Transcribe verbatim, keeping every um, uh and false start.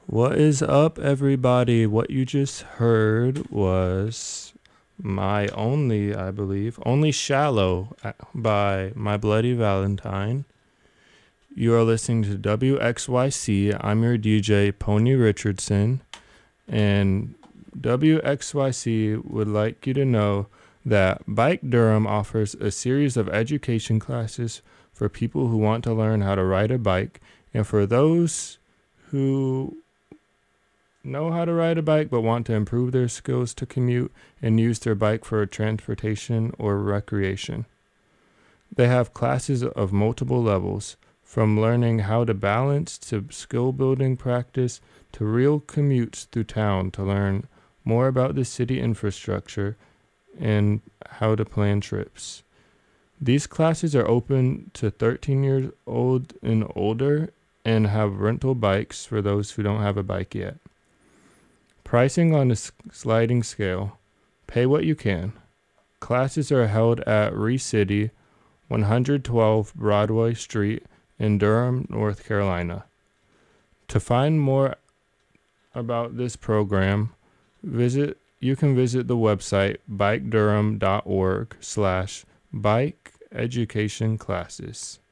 What is up, everybody? What you just heard was my only, I believe, only Shallow uh, by My Bloody Valentine. You are listening to W X Y C. I'm your D J, Pony Richardson. And W X Y C would like you to know that Bike Durham offers a series of education classes for people who want to learn how to ride a bike, and for those who know how to ride a bike but want to improve their skills to commute and use their bike for transportation or recreation. They have classes of multiple levels, from learning how to balance to skill building practice to real commutes through town to learn more about the city infrastructure and how to plan trips. These classes are open to thirteen years old and older and have rental bikes for those who don't have a bike yet. Pricing on a sliding scale. Pay what you can. Classes are held at ReCity, one twelve Broadway Street in Durham, North Carolina. To find more about this program, visit you can visit the website bikedurham dot org slash bike education classes.